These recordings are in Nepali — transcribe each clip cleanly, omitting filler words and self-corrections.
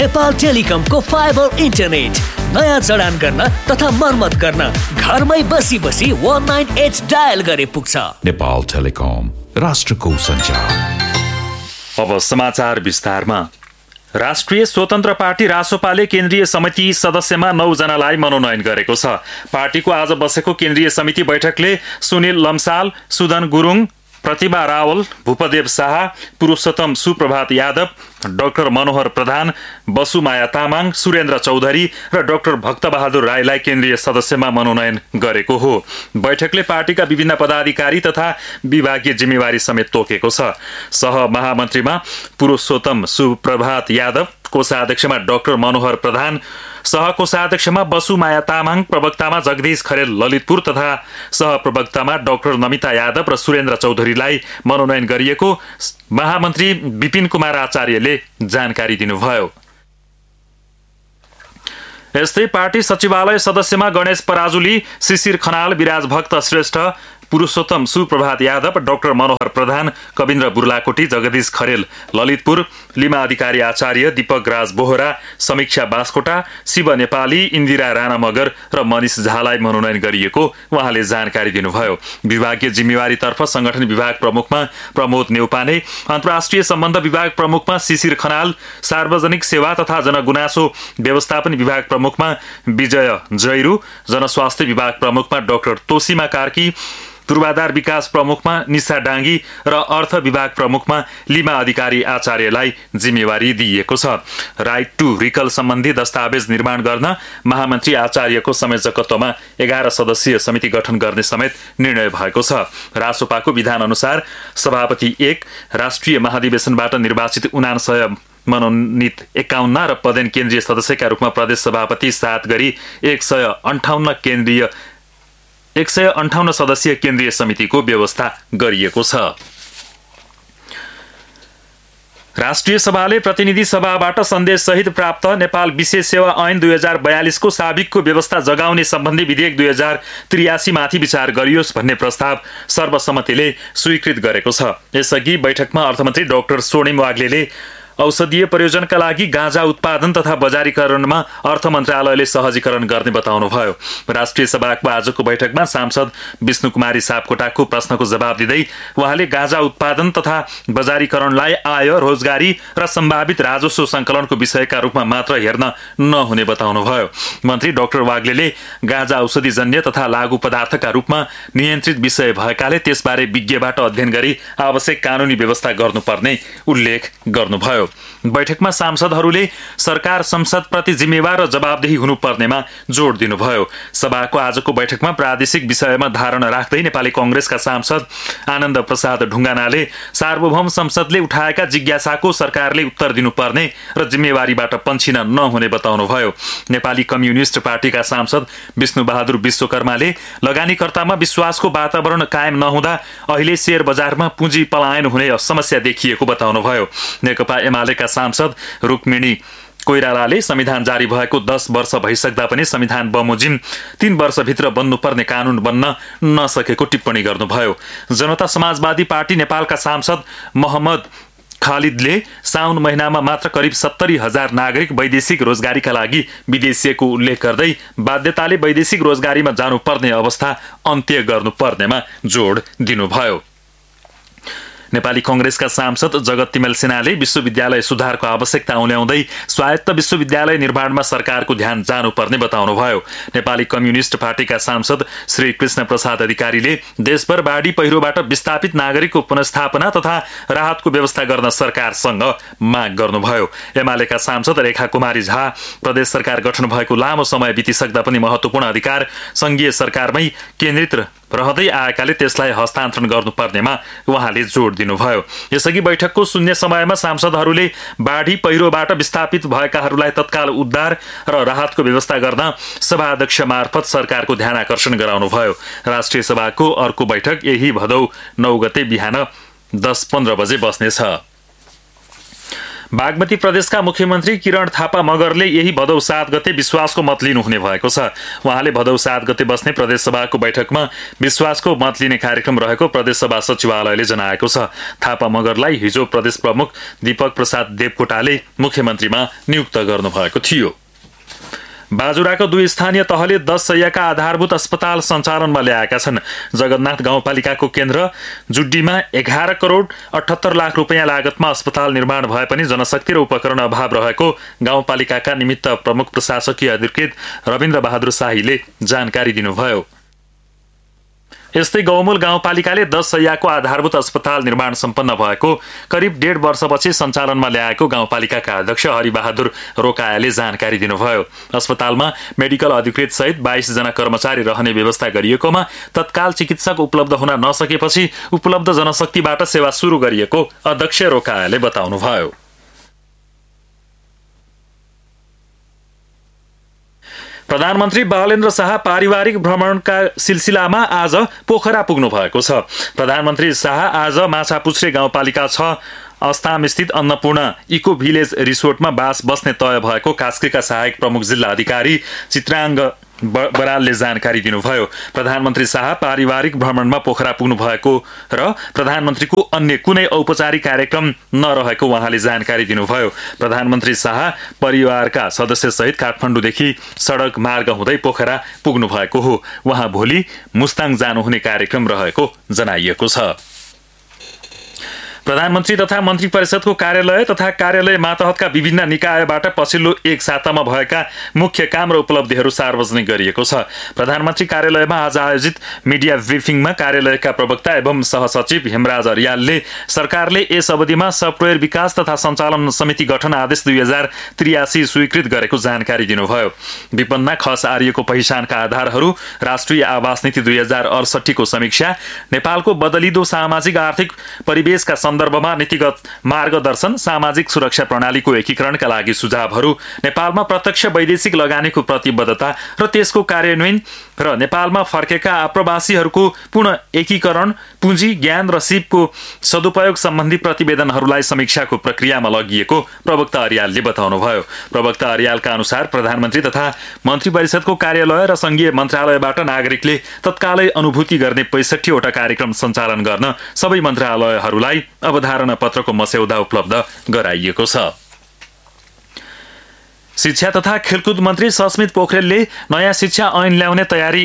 नेपाल टेलिकमको फाइबर इन्टरनेट नयाँ जडान गर्न तथा मर्मत गर्न घरमै बसी 19H डायल गरे पुग्छ। नेपाल टेलिकम, राष्ट्रको सञ्चार। अब समाचार विस्तारमा। राष्ट्रिय स्वतन्त्र पार्टी रासोपाले केन्द्रीय समिति सदस्यमा 9 जनालाई मनोनयन गरेको छ। पार्टीको आज बसेको केन्द्रीय समिति बैठकले सुनिल लम्साल, सुदन गुरुङ, प्रतिभा रावल, भूपदेव शाह, पुरुषोत्तम सुप्रभात यादव, डाक्टर मनोहर प्रधान, बसुमाया तामाङ, सुरेन्द्र चौधरी र डाक्टर भक्तबहादुर राईलाई केन्द्रीय सदस्यमा मनोनयन गरेको हो। बैठकले पार्टीका विभिन्न पदाधिकारी तथा विभागीय जिम्मेवारी समेत तोकेको छ। सह महामन्त्रीमा पुरुषोत्तम सुप्रभात यादव, कोषाध्यक्षमा डाक्टर मनोहर प्रधान, सहकोषाध्यक्षमा बसुमाया तामाङ, प्रवक्तामा जगदीश खरेल ललितपुर तथा सहप्रवक्तामा डाक्टर नमिता यादव र सुरेन्द्र चौधरीलाई मनोनयन गरिएको महामन्त्री विपिन कुमार आचार्यले जानकारी दिनुभयो। यस्तै पार्टी सचिवालय सदस्यमा गणेश पराजुली, शिशिर खनाल, विराज भक्त श्रेष्ठ, पुरुषोत्तम सुप्रभात यादव, डाक्टर मनोहर प्रधान, कविन्द्र बुर्लाकोटी, जगदीश खरेल ललितपुर, लिमा अधिकारी आचार्य, दीपक राज बोहरा, समीक्षा बास्कोटा, शिव नेपाली, इन्दिरा राणा मगर र मनिष झालाई मनोनयन गरिएको उहाँले जानकारी दिनुभयो। विभागीय जिम्मेवारीतर्फ संगठन विभाग प्रमुखमा प्रमोद नेउपाने, अन्तर्राष्ट्रिय सम्बन्ध विभाग प्रमुखमा शिशिर खनाल, सार्वजनिक सेवा तथा जनगुनासो व्यवस्थापन विभाग प्रमुखमा विजय जैरू, जनस्वास्थ्य विभाग प्रमुखमा डाक्टर तोसीमा कार्की, पूर्वाधार विकास प्रमुखमा निशा डाङ्गी र अर्थ विभाग प्रमुखमा लिमा अधिकारी आचार्यलाई जिम्मेवारी दिइएको छ। राइट टु रिकल सम्बन्धी दस्तावेज निर्माण गर्न महामन्त्री आचार्यको संयोजकत्वमा 11 सदस्यीय समिति गठन गर्ने समेत निर्णय भएको छ। रासोपाको विधान अनुसार सभापति 1, राष्ट्रिय महाधिवेशनबाट निर्वाचित 79 मनोनित 51 र पदेन केन्द्रीय सदस्यका रूपमा प्रदेश सभापति 7 गरी 158 सदस्यीय केन्द्रीय समितिको व्यवस्था गरिएको छ। राष्ट्रिय सभाले प्रतिनिधि सभाबाट सन्देशसहित प्राप्त नेपाल विशेष सेवा ऐन 2042 को साबिकको व्यवस्था जगाउने सम्बन्धी विधेयक 2083 माथि विचार गरियोस् भन्ने प्रस्ताव सर्वसम्मतिले स्वीकृत गरेको छ। यसअघि बैठकमा अर्थमन्त्री डाक्टर स्वर्णिम वाग्लेले औषधीय प्रयोजनका लागि गाँजा उत्पादन तथा बजारीकरणमा अर्थ मन्त्रालयले सहजीकरण गर्ने बताउनुभयो। राष्ट्रिय सभाको आजको बैठकमा सांसद विष्णु कुमारी सापकोटाको प्रश्नको जवाब दिँदै उहाँले गाँजा उत्पादन तथा बजारीकरणलाई आय, रोजगारी र सम्भावित राजस्व सङ्कलनको विषयका रूपमा मात्र हेर्न नहुने बताउनुभयो। मन्त्री डाक्टर वाग्लेले गाँजा औषधिजन्य तथा लागू पदार्थका रूपमा नियन्त्रित विषय भएकाले त्यसबारे विज्ञबाट अध्ययन गरी आवश्यक कानुनी व्यवस्था गर्नुपर्ने उल्लेख गर्नुभयो। बैठकमा सांसदहरूले सरकार संसदप्रति जिम्मेवार र जवाबदेही हुनुपर्नेमा जोड दिनुभयो। सभाको आजको बैठकमा प्रादेशिक विषयमा धारणा राख्दै नेपाली कांग्रेसका सांसद आनन्द प्रसाद ढुङ्गानाले सार्वभौम संसदले उठाएका जिज्ञासाको सरकारले उत्तर दिनुपर्ने र जिम्मेवारीबाट पन्छिन नहुने बताउनुभयो। नेपाली कम्युनिस्ट पार्टीका सांसद विष्णु बहादुर विश्वकर्माले लगानीकर्तामा विश्वासको वातावरण कायम नहुँदा अहिले शेयर बजारमा पुँजी पलायन हुने समस्या देखिएको बताउनुभयो। नेकपा एमालेका सांसद रुक्मिणी कोइरालाले संविधान जारी भएको 10 वर्ष भइसक्दा पनि संविधान बमोजिम 3 वर्षभित्र बन्नुपर्ने कानून बन्न नसकेको टिप्पणी गर्नुभयो। जनता समाजवादी पार्टी नेपालका सांसद मोहम्मद खालिदले साउन महिनामा मात्र करिब 70,000 नागरिक वैदेशिक रोजगारीका लागि विदेशिएको उल्लेख गर्दै बाध्यताले वैदेशिक रोजगारीमा जानुपर्ने अवस्था अन्त्य गर्नुपर्नेमा जोड दिनुभयो। नेपाली कांग्रेसका सांसद जगत तिमेल सिन्हाले विश्वविद्यालय सुधारको आवश्यकता उल्याउँदै स्वायत्त विश्वविद्यालय निर्माणमा सरकारको ध्यान जानुपर्ने बताउनुभयो। नेपाली कम्युनिस्ट पार्टीका सांसद श्री कृष्ण प्रसाद अधिकारीले देशभर बाढी पहिरोबाट विस्थापित नागरिकको पुनर्स्थापना तथा राहतको व्यवस्था गर्न सरकारसँग माग गर्नुभयो। एमालेका सांसद रेखा कुमारी झा प्रदेश सरकार गठन भएको लामो समय बितिसक्दा पनि महत्त्वपूर्ण अधिकार संघीय सरकारमै केन्द्रित रहँदै आएकाले त्यसलाई हस्तान्तरण गर्नुपर्नेमा उहाँले जोड दिनुभयो। यसअघि बैठकको शून्य समयमा सांसदहरूले बाढी पहिरोबाट विस्थापित भएकाहरूलाई तत्काल उद्धार र राहतको व्यवस्था गर्न सभाध्यक्ष मार्फत सरकारको ध्यान आकर्षण गराउनुभयो। राष्ट्रिय सभाको अर्को बैठक यही भदौ 9 गते बिहान 10:15 बजे बस्नेछ। बागमती प्रदेशका मुख्यमन्त्री किरण थापा मगरले यही भदौ 7 गते विश्वासको मत लिनुहुने भएको छ। उहाँले भदौ 7 गते बस्ने प्रदेशसभाको बैठकमा विश्वासको मत लिने कार्यक्रम रहेको प्रदेशसभा सचिवालयले जनाएको छ। थापा मगरलाई हिजो प्रदेश प्रमुख दीपक प्रसाद देवकोटाले मुख्यमन्त्रीमा नियुक्त गर्नुभएको थियो। बाजुराको 2 स्थानीय तहले 10 शय्याका आधारभूत अस्पताल सञ्चालनमा ल्याएका छन्। जगन्नाथ गाउँपालिकाको केन्द्र जुड्डीमा 11 करोड 78 लाख रुपियाँ लागतमा अस्पताल निर्माण भए पनि जनशक्ति र उपकरण अभाव रहेको गाउँपालिकाका निमित्त प्रमुख प्रशासकीय अधिकृत रविन्द्र बहादुर शाहीले जानकारी दिनुभयो। यस्तै गौमूल गाउँपालिकाले 10 शय्याको आधारभूत अस्पताल निर्माण सम्पन्न भएको करिब 1.5 वर्षपछि सञ्चालनमा ल्याएको गाउँपालिकाका अध्यक्ष हरिबहादुर रोकायाले जानकारी दिनुभयो। अस्पतालमा मेडिकल अधिकृत सहित 22 जना कर्मचारी रहने व्यवस्था गरिएकोमा तत्काल चिकित्सक उपलब्ध हुन नसकेपछि उपलब्ध जनशक्तिबाट सेवा सुरु गरिएको अध्यक्ष रोकायाले बताउनुभयो। प्रधानमन्त्री बालेन्द्र शाह पारिवारिक भ्रमणका सिलसिलामा आज पोखरा पुग्नु भएको छ। प्रधानमन्त्री शाह आज माछापुच्छ्रे गाउँपालिका 6 अस्तामस्थित अन्नपूर्ण इको भिलेज रिसोर्टमा बस्ने तय भएको कास्कीका सहायक प्रमुख जिल्ला अधिकारी चित्राङ्ग बरालले जानकारी दिनुभयो। प्रधानमन्त्री शाह पारिवारिक भ्रमणमा पोखरा पुग्नु भएको र प्रधानमन्त्रीको अन्य कुनै औपचारिक कार्यक्रम नरहेको उहाँले जानकारी दिनुभयो। प्रधानमन्त्री शाह परिवारका सदस्यसहित काठमाडौँदेखि सडक मार्ग हुँदै पोखरा पुग्नु भएको हो। उहाँ भोलि मुस्ताङ जानुहुने कार्यक्रम रहेको जनाइएको छ। प्रधानमन्त्री तथा मन्त्री परिषदको कार्यालय तथा कार्यालय मातहतका विभिन्न निकायबाट पछिल्लो एक सातामा भएका मुख्य काम र उपलब्धिहरू सार्वजनिक गरिएको छ। प्रधानमन्त्री कार्यालयमा आज आयोजित मिडिया ब्रिफिङमा कार्यालयका प्रवक्ता एवं सहसचिव हेमराज अर्यालले सरकारले यस अवधिमा सफ्टवेयर विकास तथा सञ्चालन समिति गठन आदेश 2083 स्वीकृत गरेको जानकारी दिनुभयो। विपन्न खस आर्यको पहिचानका आधारहरू, राष्ट्रिय आवास नीति 2068 को समीक्षा, नेपालको बदलिदो सामाजिक आर्थिक परिवेशका सन्दर्भमा नीतिगत मार्गदर्शन, सामाजिक सुरक्षा प्रणालीको एकीकरणका लागि सुझावहरू, नेपालमा प्रत्यक्ष वैदेशिक लगानीको प्रतिबद्धता र त्यसको कार्यान्वयन र नेपालमा फर्केका आप्रवासीहरूको पुनः एकीकरण, पुँजी, ज्ञान र सिपको सदुपयोग सम्बन्धी प्रतिवेदनहरूलाई समीक्षाको प्रक्रियामा लगिएको प्रवक्ता अर्यालले बताउनुभयो। प्रवक्ता अर्यालका अनुसार प्रधानमन्त्री तथा मन्त्री परिषदको कार्यालय र संघीय मन्त्रालयबाट नागरिकले तत्कालै अनुभूति गर्ने 65 वटा कार्यक्रम सञ्चालन गर्न सबै मन्त्रालयहरूलाई अवधारणा पत्रको मस्यौदा उपलब्ध गराइएको छ। शिक्षा तथा खेलकुद मन्त्री सस्मित पोखरेलले नयाँ शिक्षा ऐन ल्याउने तयारी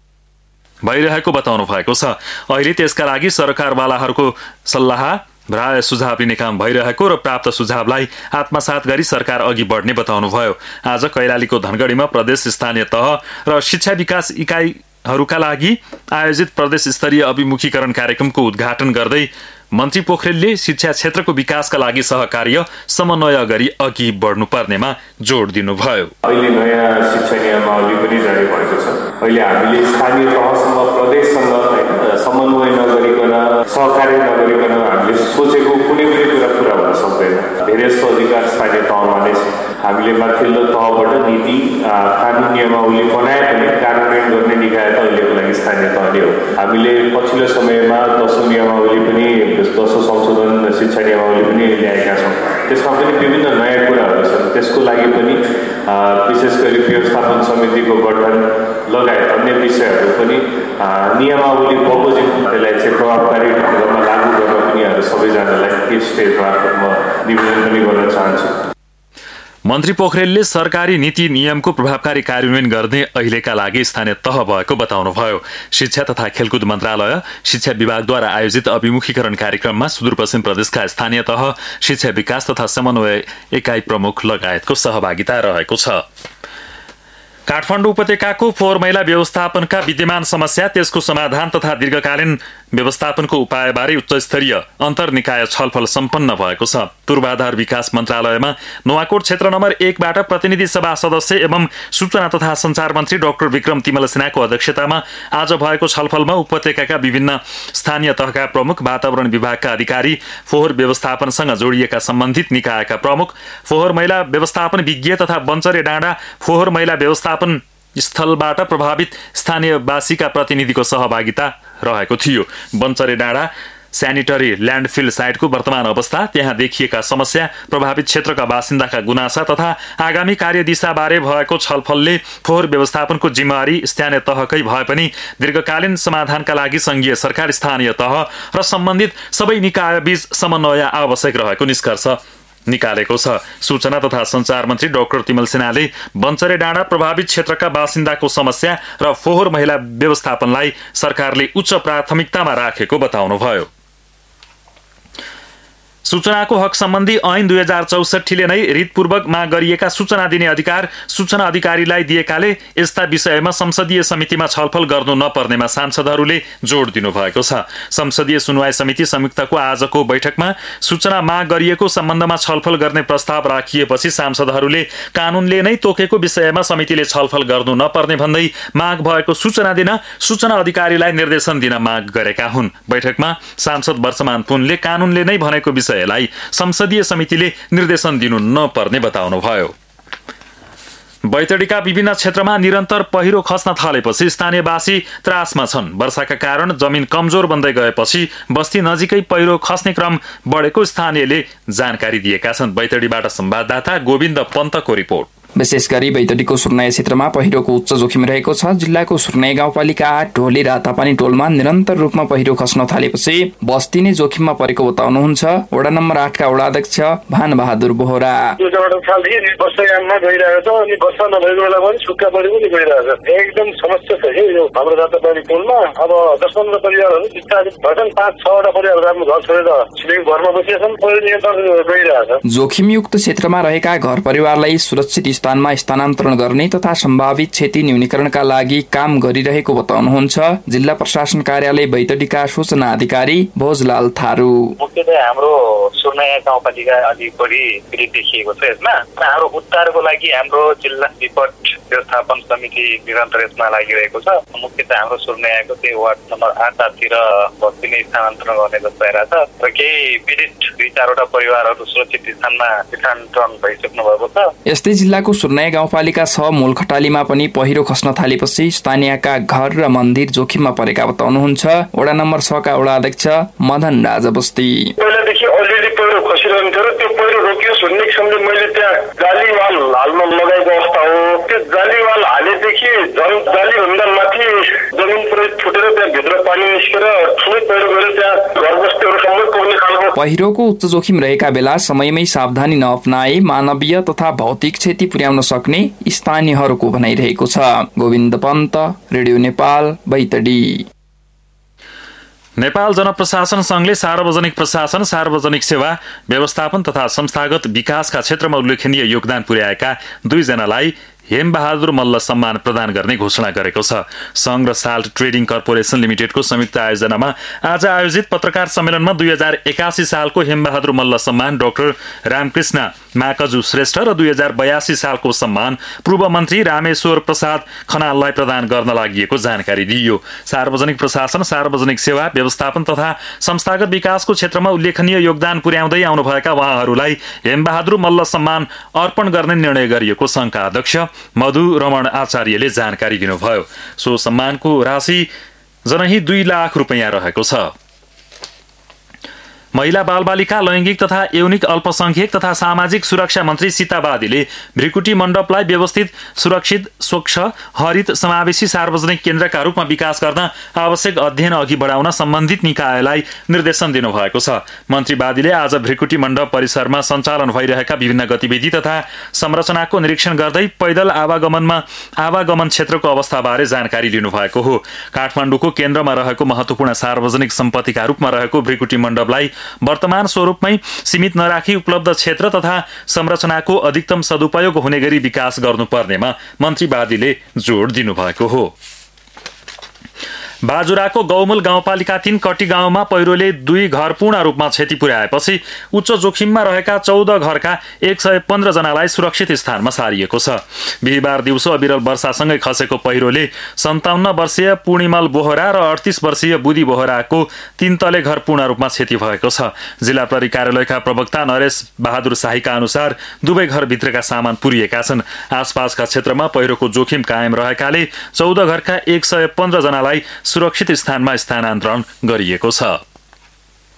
भइरहेको बताउनु भएको छ। अहिले त्यसका लागि सरकारवालाहरूको सल्लाह राय सुझाव लिने काम भइरहेको र प्राप्त सुझावलाई आत्मसात गरी सरकार अघि बढ्ने बताउनुभयो। आज कैलालीको धनगढीमा प्रदेश स्थानीय तह र शिक्षा विकास इकाइहरूका लागि आयोजित प्रदेश स्तरीय अभिमुखीकरण कार्यक्रमको उद्घाटन गर्दै मन्त्री पोखरेलले शिक्षा क्षेत्रको विकासका लागि सहकार्य समन्वय गरी अघि बढ्नुपर्नेमा जोड दिनुभयो। अहिले नयाँ शिक्षा नियमावली पनि जारी भएको छ। अहिले हामीले स्थानीय तहसम्म प्रदेशसँग समन्वय नगरिकन, सहकार्य नगरिकन हामीले सोचेको कुनै पनि कुरा पुरा हुन सक्दैन। धेरै जस्तो अधिकार स्थानीय तहमा नै छ। हामीले माथिल्लो तहबाट नीति कानुन नियमावली बनाए पनि कार्यान्वयन गर्ने निकाय त अहिलेको लागि स्थानीय तह नै हो। हामीले पछिल्लो समयमा 10औं नियमावली पनि 10औं संशोधन शिक्षा नियमावली पनि ल्याएका छौँ। त्यसमा पनि विभिन्न नयाँ कुराहरू छन्। त्यसको लागि पनि विशेष गरी व्यवस्थापन समितिको गठन लगायत अन्य विषयहरू पनि नियमावली बमोजिम त्यसलाई चाहिँ प्रभावकारी ढङ्गमा लागू गर्न पनि हामी सबैजनालाई यस स्टेजमा म निवेदन पनि गर्न चाहन्छु। मन्त्री पोखरेलले सरकारी नीति नियमको प्रभावकारी कार्यान्वयन गर्ने अहिलेका लागि स्थानीय तह भएको बताउनुभयो। शिक्षा तथा खेलकुद मन्त्रालय, शिक्षा विभागद्वारा आयोजित अभिमुखीकरण कार्यक्रममा सुदूरपश्चिम प्रदेशका स्थानीय तह, शिक्षा विकास तथा समन्वय एकाइ प्रमुख लगायतको सहभागिता रहेको छ। काठमाडौँ उपत्यकाको फोहोर मैला व्यवस्थापनका विद्यमान समस्या, त्यसको समाधान तथा दीर्घकालीन व्यवस्थापनको उपायबारे उच्चस्तरीय अन्तर्निकाय छलफल सम्पन्न भएको छ। पूर्वाधार विकास मन्त्रालयमा नुवाकोट क्षेत्र नम्बर 1 बाट प्रतिनिधि सभा सदस्य एवं सूचना तथा सञ्चार मन्त्री डाक्टर विक्रम तिमल सिन्हाको अध्यक्षतामा आज भएको छलफलमा उपत्यकाका विभिन्न स्थानीय तहका प्रमुख, वातावरण विभागका अधिकारी, फोहोर व्यवस्थापनसँग जोडिएका सम्बन्धित निकायका प्रमुख, फोहोर मैला व्यवस्थापन विज्ञ तथा बन्चरे डाँडा फोहोर मैला व्यवस्थापन स्थलबाट प्रभावित स्थानीयवासीका प्रतिनिधिको सहभागिता रहेको थियो। बन्चरे डाँडा स्यानिटरी ल्यान्डफिल साइटको वर्तमान अवस्था, त्यहाँ देखिएका समस्या, प्रभावित क्षेत्रका बासिन्दाका गुनासा तथा आगामी कार्यदिशाबारे भएको छलफलले फोहोर व्यवस्थापनको जिम्मेवारी स्थानीय तहकै भए पनि दीर्घकालीन समाधानका लागि संघीय सरकार, स्थानीय तह र सम्बन्धित सबै निकायबीच समन्वय आवश्यक रहेको निष्कर्ष निकालेको छ। सूचना तथा सञ्चार मन्त्री डाक्टर तिमल सिन्हाले बन्चरे डाँडा प्रभावित क्षेत्रका बासिन्दाको समस्या र फोहोर मैला व्यवस्थापनलाई सरकारले उच्च प्राथमिकतामा राखेको बताउनुभयो। सूचनाको हक सम्बन्धी ऐन 2064ले नै रितपूर्वक माग गरिएका सूचना दिने अधिकार सूचना अधिकारीलाई दिएकाले यस्ता विषयमा संसदीय समितिमा छलफल गर्नु नपर्नेमा सांसदहरूले जोड दिनुभएको छ। संसदीय सुनवाई समिति संयुक्तको आजको बैठकमा सूचना माग गरिएको सम्बन्धमा छलफल गर्ने प्रस्ताव राखिएपछि सांसदहरूले कानूनले नै तोकेको विषयमा समितिले छलफल गर्नु नपर्ने भन्दै माग भएको सूचना दिन सूचना अधिकारीलाई निर्देशन दिन माग गरेका हुन्। बैठकमा सांसद वर्षमान पुनले कानूनले नै भनेको विषयलाई संसदीय समितिले निर्देशन दिनु नपर्ने बताउनुभयो। बैतडीका विभिन्न क्षेत्रमा निरन्तर पहिरो खस्न थालेपछि स्थानीयवासी त्रासमा छन्। वर्षाका कारण जमिन कमजोर बन्दै गएपछि बस्ती नजिकै पहिरो खस्ने क्रम बढेको स्थानीयले जानकारी दिएका छन्। बैतडीबाट संवाददाता गोविन्द पन्तको रिपोर्ट। विशेष गरी बैतडीको सुर्नाय क्षेत्रमा पहिरोको उच्च जोखिम रहेको छ। जिल्लाको सुर्नाय गाउँपालिका 8 ढोली र तापानी टोलमा निरन्तर रूपमा पहिरो खस्न थालेपछि बस्ती नै जोखिममा परेको बताउनुहुन्छ वडा नम्बर 8 का वडा अध्यक्ष भान बहादुर बोहरा। एकदम समस्या छ यो हाम्रो जातपानी टोलमा। अब 10-15 परिवारहरू विस्तारित भएछन्, 5-6 वटा परिवारहरू आफ्नो घर छोडेर छिमेकी घरमा बसेछन्। पहिरो नियन्त्रण गइरहेछ। जोखिमयुक्त क्षेत्रमा रहेका घर परिवारलाई सुरक्षित स्थानमा स्थानान्तरण गर्ने तथा सम्भावित क्षति न्यूनीकरणका लागि काम गरिरहेको बताउनुहुन्छ जिल्ला प्रशासन कार्यालय बैतडीका सूचना अधिकारी भोजलाल थारू। मुख्यतः हाम्रो सुर्नाय गाउँपालिका अलि बढी पीडित देखिएको छ। यसमा हाम्रो उद्धारको लागि हाम्रो जिल्ला विपद व्यवस्थापन समिति निरन्तर यसमा लागिरहेको छ। मुख्यतः हाम्रो सुर्नायको चाहिँ वार्ड नम्बर 8 तिर बस्ती नै स्थानान्तरण गर्ने जस्तो आइरहेछ र केही पीडित 2-4 वटा परिवारहरू सुरक्षित स्थानमा स्थानान्तरण भइसक्नु भएको छ। यस्तै जिल्लाको सुर्नाय गाउँपालिका 6 मूलखटालीमा पनि पहिरो खस्न थालेपछि स्थानीयका घर र मन्दिर जोखिममा परेका बताउनुहुन्छ वडा नम्बर 6 का वडा अध्यक्ष मदन राजा बस्ती। पहिलादेखि अलरेडी पहिरो खसिरहन्थ्यो र त्यो पहिरो रोकियोस् भन्ने किसिमले मैले त्यहाँ जालीवाल हाल्न लगाएको अवस्था हो। त्यो जालीवाल हालेदेखि जालीभन्दा माथि जमिन पुरै फुटेर त्यहाँ भित्र पानी निस्केर ठुलै पहिरो गएर त्यहाँ घर बस्तीहरू सबै पुग्ने खालको। पहिरोको उच्च जोखिम रहेका बेला समयमै सावधानी नअपनाए मानवीय तथा भौतिक क्षति पुर्याउन सक्ने स्थानीयहरूको भनाइरहेको छ। गोविन्द पन्त, रेडियो नेपाल, बैतडी। नेपाल जनप्रशासन संघले सार्वजनिक प्रशासन, सार्वजनिक सेवा व्यवस्थापन तथा संस्थागत विकासका क्षेत्रमा उल्लेखनीय योगदान पुर्याएका 2 जनालाई हेमबहादुर मल्ल सम्मान प्रदान गर्ने घोषणा गरेको छ। संघ र साल्ट ट्रेडिङ कर्पोरेसन लिमिटेडको संयुक्त आयोजनामा आज आयोजित पत्रकार सम्मेलनमा 2081 सालको हेमबहादुर मल्ल सम्मान डाक्टर रामकृष्ण माकजु श्रेष्ठ र 2082 सालको सम्मान पूर्व मन्त्री रामेश्वर प्रसाद खनाललाई प्रदान गर्न लागि जानकारी दिइयो। सार्वजनिक प्रशासन, सार्वजनिक सेवा व्यवस्थापन तथा संस्थागत विकासको क्षेत्रमा उल्लेखनीय योगदान पुर्याउँदै आउनुभएका उहाँहरूलाई हेमबहादुर मल्ल सम्मान अर्पण गर्ने निर्णय गरिएको संघका अध्यक्ष मधु रमण आचार्यले जानकारी दिनुभयो। सो सम्मानको राशि जनही 2 लाख रुपैयाँ रहेको छ। महिला बालबालिका लैंगिक तथा यौनिक अल्पसंख्यक तथा सामाजिक सुरक्षा मन्त्री सीता बादीले भ्रिकुटी मण्डपलाई व्यवस्थित, सुरक्षित, स्वच्छ, हरित, समावेशी सार्वजनिक केन्द्रका रूपमा विकास गर्न आवश्यक अध्ययन अघि बढाउन सम्बन्धित निकायलाई निर्देशन दिनुभएको छ। मन्त्री बादीले आज भ्रिकुटी मण्डप परिसरमा सञ्चालन भइरहेका विभिन्न गतिविधि तथा संरचनाको निरीक्षण गर्दै पैदल आवागमन क्षेत्रको अवस्थाबारे जानकारी लिनुभएको हो। काठमाडौँको केन्द्रमा रहेको महत्वपूर्ण सार्वजनिक सम्पत्तिका रूपमा रहेको भ्रिकुटी मण्डपलाई वर्तमान स्वरूपमै सीमित नराखी उपलब्ध क्षेत्र तथा संरचनाको अधिकतम सदुपयोग हुने गरी विकास गर्नुपर्नेमा मन्त्री बादीले जोड दिनुभएको हो। बाजुराको गौमूल गाउँपालिका 3 कटी गाउँमा पहिरोले 2 घर पूर्ण रूपमा क्षति पुर्याएपछि उच्च जोखिममा रहेका 14 घरका 115 जनालाई सुरक्षित स्थानमा सारिएको छ। बिहिबार दिउँसो अविरल वर्षासँगै खसेको पहिरोले 57 वर्षीय पूर्णिमल बोहरा र 38 वर्षीय बुदी बोहराको 3 तले घर पूर्ण रूपमा क्षति भएको छ। जिल्ला प्रहरी कार्यालयका प्रवक्ता नरेश बहादुर शाहीका अनुसार दुवै घरभित्रका सामान पुरिएका छन्। आसपासका क्षेत्रमा पहिरोको जोखिम कायम रहेकाले 14 घरका 115 जनालाई सुरक्षित स्थानमा स्थानान्तरण गरिएको छ।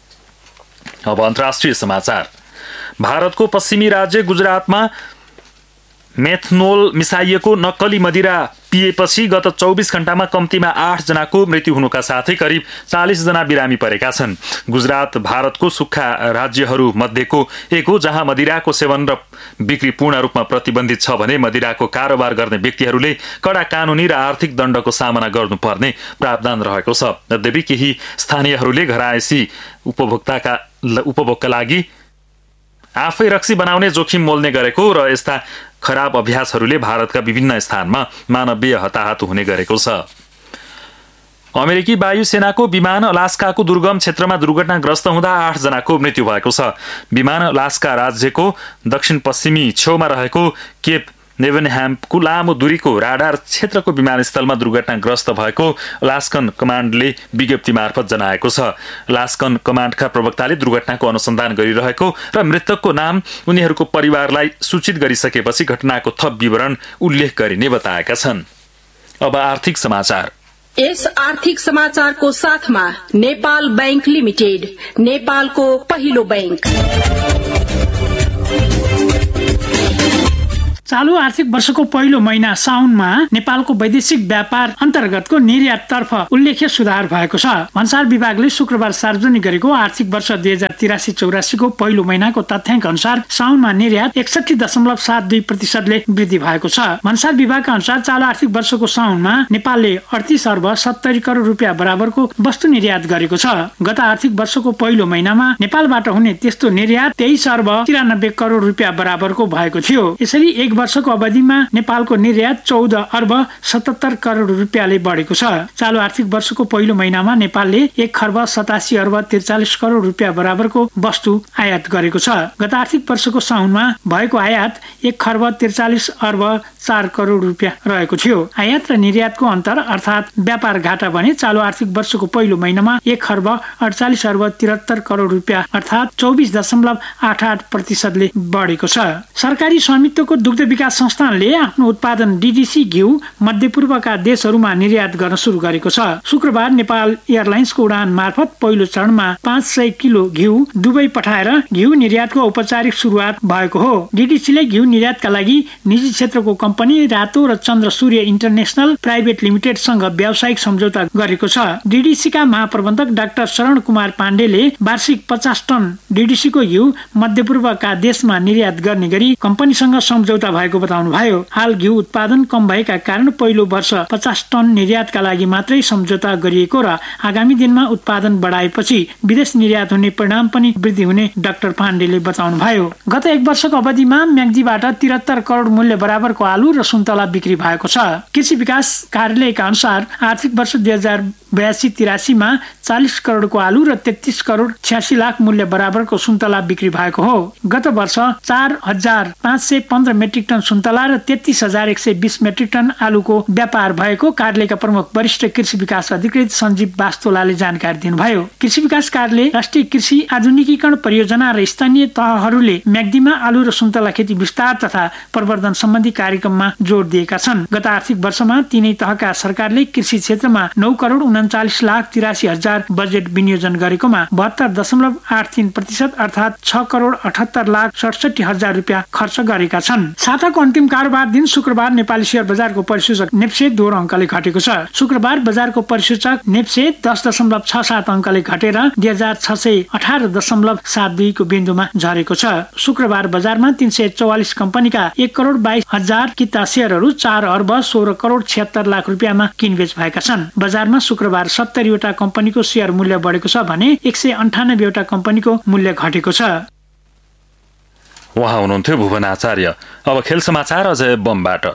अब अन्तर्राष्ट्रिय समाचार। भारतको पश्चिमी राज्य गुजरातमा मेथनोल मिसाइएको नक्कली मदिरा पिएपछि गत 24 घण्टामा कम्तीमा 8 जनाको मृत्यु हुनुका साथै करिब 40 जना बिरामी परेका छन्। गुजरात भारतको सुक्खा राज्यहरू मध्येको एक हो जहाँ मदिराको सेवन र बिक्री पूर्ण रूपमा प्रतिबन्धित छ भने मदिराको कारोबार गर्ने व्यक्तिहरूले कडा कानुनी र आर्थिक दण्डको सामना गर्नुपर्ने प्रावधान रहेको छ। यद्यपि केही स्थानीयहरूले घरायसी उपभोगका लागि आफै रक्सी बनाउने जोखिम मोल्ने गरेको र यस्ता खराब अभ्यासहरूले भारतका विभिन्न स्थानमा मानवीय हताहत हुने गरेको छ। अमेरिकी वायुसेनाको विमान अलास्काको दुर्गम क्षेत्रमा दुर्घटनाग्रस्त हुँदा 8 जनाको मृत्यु भएको छ। विमान अलास्का राज्यको दक्षिण पश्चिमी छेउमा रहेको केप नेभनह्यामको लामो दूरीको राडार क्षेत्रको विमानस्थलमा दुर्घटनाग्रस्त भएको अलास्कन कमान्डले विज्ञप्ति मार्फत जनाएको छ। अलास्कन कमान्डका प्रवक्ताले दुर्घटनाको अनुसन्धान गरिरहेको र मृतकको नाम उनीहरूको परिवारलाई सूचित गरिसकेपछि घटनाको थप विवरण उल्लेख गरिने बताएका छन्। अब आर्थिक समाचार। यस आर्थिक समाचारको साथमा नेपाल बैंक लिमिटेड, नेपालको पहिलो बैंक। चालू आर्थिक वर्षको पहिलो महिना साउनमा नेपालको वैदेशिक व्यापार अन्तर्गतको निर्याततर्फ उल्लेख्य सुधार भएको छ। भन्सार विभागले शुक्रबार सार्वजनिक गरेको आर्थिक वर्ष 2083-84 को पहिलो महिनाको तथ्याङ्क अनुसार साउनमा निर्यात 61.72% वृद्धि भएको छ। भन्सार विभागका अनुसार चालू आर्थिक वर्षको साउनमा नेपालले 38 अर्ब 70 करोड रुपियाँ बराबरको वस्तु निर्यात गरेको छ। गत आर्थिक वर्षको पहिलो महिनामा नेपालबाट हुने त्यस्तो निर्यात 23 अर्ब 93 करोड रुपियाँ बराबरको भएको थियो। यसरी एक वर्षको अवधिमा नेपालको निर्यात 14 अर्ब 77 करोड रुपियाँले बढेको छ। चालू आर्थिक वर्षको पहिलो महिनामा नेपालले 1 खर्ब 87 अर्ब 43 करोड रुपियाँ बराबरको वस्तु आयात गरेको छ। गत आर्थिक वर्षको साउनमा भएको आयात 1 खर्ब 43 अर्ब 4 करोड रुपियाँ रहेको थियो। आयात र निर्यातको अन्तर अर्थात् व्यापार घाटा भने चालू आर्थिक वर्षको पहिलो महिनामा 1 खर्ब 48 अर्ब 73 करोड रुपियाँ अर्थात् 24.88% ले बढेको छ। सरकारी स्वामित्वको दुग्ध विकास संस्थानले आफ्नो उत्पादन डीडीसी घिउ मध्यपूर्वका देशहरूमा निर्यात गर्न सुरु गरेको छ। शुक्रबार नेपाल एयरलाइन्सको उडान मार्फत पहिलो चरणमा 500 किलो घिउ दुबई पठाएर घिउ निर्यातको औपचारिक सुरुवात भएको हो। डीडीसीले घिउ निर्यातका लागि निजी क्षेत्रको कम्पनी रातो र चन्द्र सूर्य इन्टरनेशनल प्राइभेट लिमिटेडसँग व्यावसायिक सम्झौता गरेको छ। डीडीसीका महाप्रबन्धक डाक्टर शरण कुमार पाण्डेले वार्षिक 50 टन डीडीसीको घिउ मध्यपूर्वका देशमा निर्यात गर्ने गरी कम्पनीसँग सम्झौता भएको बताउनु भयो। हाल घिउ उत्पादन कम भएका कारण पहिलो वर्ष 50 टन निर्यातका लागि मात्रै सम्झौता गरिएको र आगामी दिनमा उत्पादन बढाएपछि विदेश निर्यात हुने परिणाम पनि वृद्धि हुने डाक्टर पाण्डेले बताउनु भयो। गत एक वर्षको अवधिमा म्याग्दीबाट 73 करोड मूल्य बराबरको आलु र सुन्तला बिक्री भएको छ। कृषि विकास कार्यालयका अनुसार आर्थिक वर्ष 2082-83 मा 40 करोडको आलु र 33 करोड 86 लाख मूल्य बराबरको सुन्तला बिक्री भएको हो। गत वर्ष 4515 मेट्रिक टन सुन्तला र 33,120 मेट्रिक टन आलुको व्यापार भएको कार्यालयका प्रमुख वरिष्ठ कृषि विकास अधिकृत सञ्जीव वास्तोलाले जानकारी दिनुभयो। कृषि विकास कार्यालय राष्ट्रिय कृषि आधुनिकीकरण परियोजना र स्थानीय तहहरूले म्याग्दीमा आलु र सुन्तला खेती विस्तार तथा प्रवर्धन सम्बन्धी कार्यक्रममा जोड दिएका छन्। गत आर्थिक वर्षमा तीनै तहका सरकारले कृषि क्षेत्रमा 9 करोड 39 लाख 83 हजार बजेट विनियोजन गरेकोमा 72.83% अर्थात् 6 करोड 78 लाख 67 हजार रुपियाँ खर्च गरेका छन्। साताको अन्तिम कारोबार दिन शुक्रबार नेपाली शेयर बजारको परिसूचक नेप्से 2 अङ्कले घटेको छ। शुक्रबार बजारको परिसूचक नेप्से 10.67 अङ्कले घटेर 2618.72 को बिन्दुमा झरेको छ। शुक्रबार बजारमा 344 कम्पनीका 1 करोड 22 हजार किता शेयरहरू 4 अर्ब 16 करोड 76 लाख रुपियाँमा किनबेच भएका छन्। बजारमा शुक्रबार 70 वटा कम्पनीको शेयर मूल्य बढेको छ भने 198 वटा कम्पनीको मूल्य घटेको छ। उहाँ हुनुहुन्थ्यो भुवन आचार्य। अब खेल समाचार अजय बमबाट।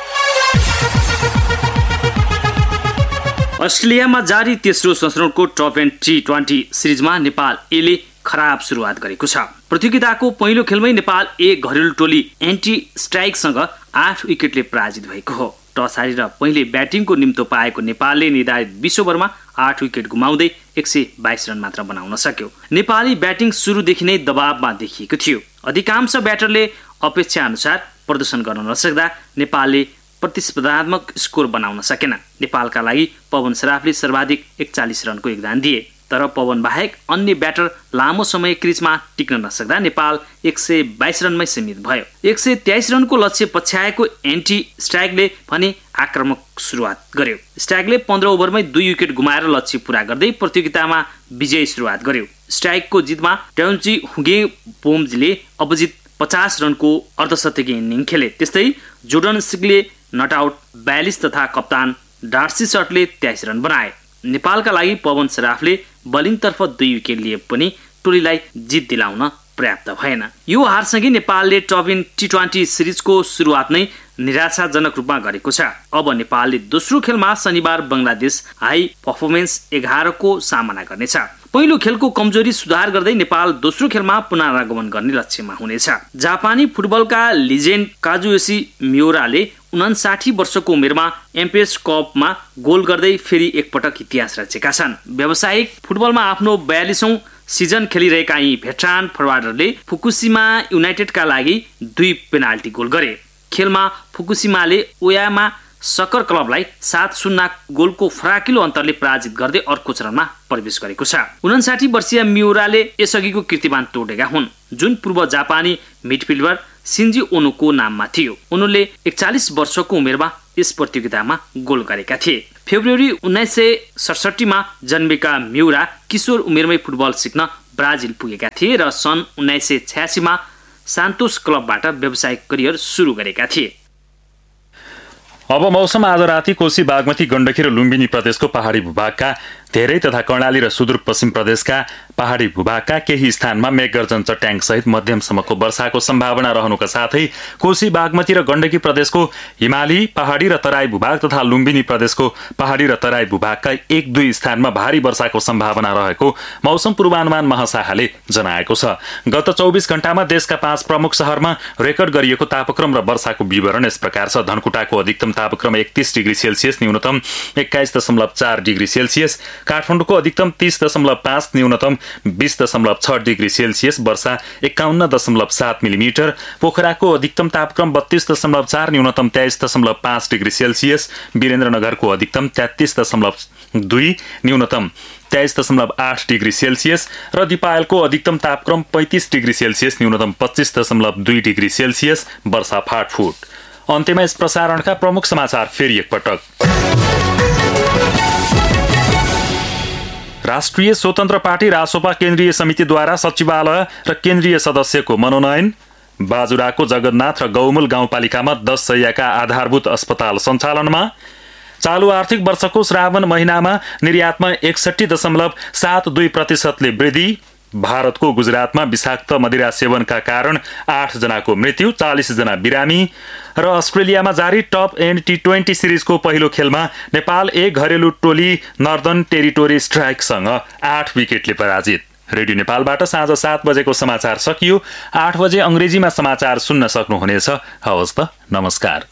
अस्ट्रेलियामा जारी तेस्रो संस्करणको टप-10 T20 सिरिजमा नेपाल एले खराब सुरुवात गरेको छ। प्रतियोगिताको पहिलो खेलमै नेपाल ए घरेलु टोली एन्टी स्ट्राइकसँग 8 विकेटले पराजित भएको हो। टस हारेर पहिले ब्याटिङको निम्तो पाएको नेपालले निर्धारित 20 ओभरमा 8 विकेट गुमाउँदै 122 रन मात्र बनाउन सक्यो। नेपाली ब्याटिङ सुरुदेखि नै दबावमा देखिएको थियो। अधिकांश ब्याटरले अपेक्षा अनुसार प्रदर्शन गर्न नसक्दा नेपालले प्रतिस्पर्धात्मक स्कोर बनाउन सकेन। नेपालका लागि पवन सराफले सर्वाधिक 41 रनको योगदान दिए। तर पवन बाहेक अन्य ब्याटर लामो समय क्रिजमा टिक्न नसक्दा नेपाल 122 रनमै सीमित भयो। 123 रनको लक्ष्य पछ्याएको एन्टी स्ट्राइकले भने आक्रामक सुरुवात गर्यो। स्ट्राइकले 15 ओभरमै 2 विकेट गुमाएर लक्ष्य पूरा गर्दै प्रतियोगितामा विजयी सुरुवात गर्यो। स्ट्राइकको जितमा ट्याउन्ची हुगे बोम्जीले अपजित 50 रनको अर्धशतकीय इनिङ खेले। त्यस्तै जोर्डन सिगले नट आउट 42 तथा कप्तान डार्सी शटले 23 रन बनाए। नेपालका लागि पवन सराफले बलिङतर्फ 2 विकेट लिए पनि टोलीलाई जित दिलाउन पर्याप्त भएन। यो हारसँगै नेपालले टप-इन T20 सिरिजको सुरुवात नै निराशाजनक रूपमा गरेको छ। अब नेपालले दोस्रो खेलमा शनिबार बंगलादेश हाई पर्फर्मेन्स 11 को सामना गर्नेछ। पहिलो खेलको कमजोरी सुधार गर्दै नेपाल दोस्रो खेलमा पुनरागमन गर्ने लक्ष्यमा हुनेछ। जापानी फुटबलका लिजेन्ड काजुयोसी मियोराले 59 वर्षको उमेरमा एमपिएस कपमा गोल गर्दै फेरि एकपटक इतिहास रचेका छन्। व्यावसायिक फुटबलमा आफ्नो 42औं सिजन खेलिरहेका यी भेटरान फरवार्डरले फुकुशिमा युनाइटेडका लागि 2 पेनाल्टी गोल गरे। खेलमा फुकुशिमाले ओयामा सकर क्लबलाई 7-0 गोलको फराकिलो अन्तरले पराजित गर्दै अर्को चरणमा प्रवेश गरेको छ। 59 वर्षीय मियोराले यसअघिको कीर्तिमान तोडेका हुन्, जुन पूर्व जापानी मिडफिल्डर सिन्जी ओनोको नाममा थियो। ओनोले 41 वर्षको उमेरमा यस प्रतियोगितामा गोल गरेका थिए। फेब्रुअरी 1967 मा जन्मेका मियोरा किशोर उमेरमै फुटबल सिक्न ब्राजिल पुगेका थिए र सन् 1986 मा सान्तोस क्लबबाट व्यावसायिक करियर सुरु गरेका थिए। अब मौसम। आज राति कोशी बागमती गण्डकी र लुम्बिनी प्रदेशको पहाडी भूभागका धेरै तथा कर्णाली र सुदूरपश्चिम प्रदेशका पहाडी भूभागका केही स्थानमा मेघगर्जन चट्याङ सहित मध्यमसम्मको वर्षाको सम्भावना रहनुका साथै कोशी बागमती र गण्डकी प्रदेशको हिमाली पहाडी र तराई भूभाग तथा लुम्बिनी प्रदेशको पहाडी र तराई भूभागका 1-2 स्थानमा भारी वर्षाको सम्भावना रहेको मौसम पूर्वानुमान महाशाखाले जनाएको छ। गत 24 घण्टामा देशका 5 प्रमुख शहरमा रेकर्ड गरिएको तापक्रम र वर्षाको विवरण यस प्रकार छ। धनकुटाको अधिकतम तापक्रम 31 डिग्री सेल्सियस, न्यूनतम 21.4 डिग्री सेल्सियस। काठमाडौँको अधिकतम 30.5, न्यूनतम 20.6 डिग्री सेल्सियस, वर्षा 51.7 मिलिमिटर। पोखराको अधिकतम तापक्रम 32.4, न्यूनतम 23.5 डिग्री सेल्सियस। वीरेन्द्रनगरको अधिकतम 33.2, न्यूनतम 23.8 डिग्री सेल्सियस र दिपायलको अधिकतम तापक्रम 35 डिग्री सेल्सियस, न्यूनतम 25.2 डिग्री सेल्सियस। वर्षा फाटफुट। अन्त्यमा यस प्रसारणका प्रमुख समाचार फेरि एकपटक। राष्ट्रिय स्वतन्त्र पार्टी रासोपा केन्द्रीय समितिद्वारा सचिवालय र केन्द्रीय सदस्यको मनोनयन। बाजुराको जगन्नाथ र गौमूल गाउँपालिकामा 10 शय्याका आधारभूत अस्पताल सञ्चालनमा। चालु आर्थिक वर्षको श्रावण महिनामा निर्यातमा 61.72% वृद्धि। भारतको गुजरातमा विषाक्त मदिरा सेवनका कारण 8 जनाको मृत्यु, 40 जना बिरामी। र अस्ट्रेलियामा जारी टप एन्ड T20 सिरिजको पहिलो खेलमा नेपाल एक घरेलु टोली नर्दर्न टेरिटोरी स्ट्राइकसँग 8 विकेटले पराजित। रेडियो नेपालबाट साँझ 7 बजेको समाचार सकियो। 8 बजे अंग्रेजीमा समाचार सुन्न सक्नुहुनेछ। हवस् त, नमस्कार।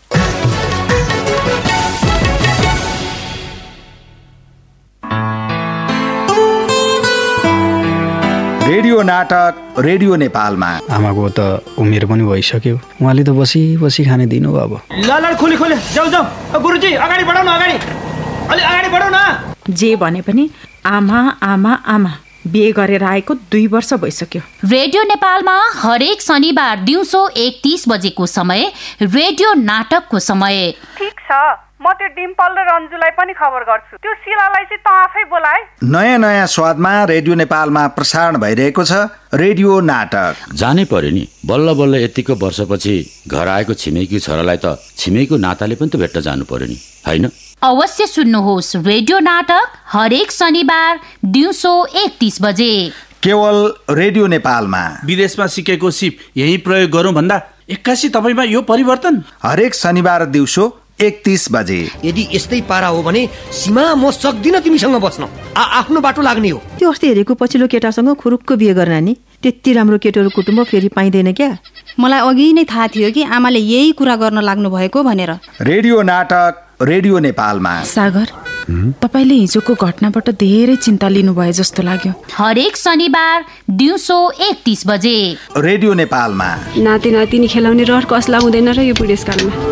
रेडियो नाटक रेडियो नेपालमा। आमाको त उमेर पनि भइसक्यो, उहाँले त बसी बसी खाने दिनु अब। ल खोले जाऊ जाऊ गुरुजी, अगाडि बढाउ न, अलि अगाडि बढाउ न। जे भने पनि आमा आमा आमा बिहे गरेर आएको 2 वर्ष भइसक्यो। रेडियो नेपालमा हरेक शनिबार दिउँसो 1:30 बजेको समय रेडियो नाटकको समय। ठीक छ, म त्यो डिम्पल र रन्जुलाई पनि खबर गर्छु। त्यो शिलालाई चाहिँ त आफै बोलाए। नयाँ नयाँ स्वादमा रेडियो नेपालमा प्रसारण भइरहेको छ रेडियो नाटक। जानै पर्यो नि, बल्ल बल्ल यतिको वर्षपछि घर आएको छिमेकी छोरालाई त छिमेकीको नाताले पनि त भेट्न जानु पर्यो नि, हैन? अवश्य सुन्नुहोस् रेडियो नाटक हरेक शनिबार दिउँसो 1:30 बजे केवल रेडियो नेपालमा। विदेशमा सिकेको सिप यही प्रयोग गरौँ भन्दा 81 तपाईमा यो परिवर्तन। हरेक शनिबार दिउँसो 1:30 बजे। यदि यस्तै पारा हो भने सीमा म सक्दिन तिमीसँग बस्न, आफ्नो बाटो लाग्ने हो। त्यो अस्ति हेरेको पछिल्लो केटासँग खुरुक्क बिहे गर्न नि, त्यति राम्रो केटोहरू कुटुम्ब फेरि पाइँदैन क्या। मलाई अघि नै थाहा थियो कि आमाले यही कुरा गर्न लाग्नु भएको भनेर। रेडियो नाटक रेडियो नेपालमा। सागर, तपाईले हिजोको घटनाबाट धेरै चिन्ता लिनुभयो जस्तो लाग्यो। हरेक शनिबार दिउँसो 1:30 बजे रेडियो नेपालमा। नाति नातिनी खेलाउने रहर कसला हुँदैन र यो बुढेसकालमा।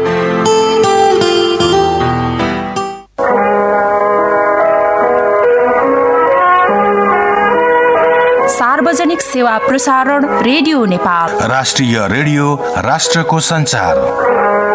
सार्वजनिक सेवा प्रसारण रेडियो नेपाल। राष्ट्रिय रेडियो, राष्ट्रको संचार।